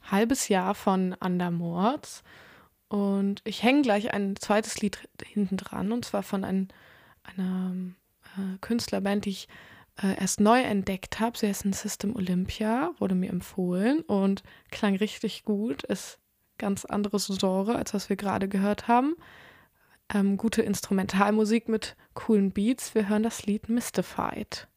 halbes Jahr von Undermords. Und ich hänge gleich ein zweites Lied hinten dran, und zwar von einer Künstlerband, die ich erst neu entdeckt habe. Sie heißen System Olympia, wurde mir empfohlen und klang richtig gut. Ist ganz anderes Genre, als was wir gerade gehört haben. Gute Instrumentalmusik mit coolen Beats. Wir hören das Lied Mystified.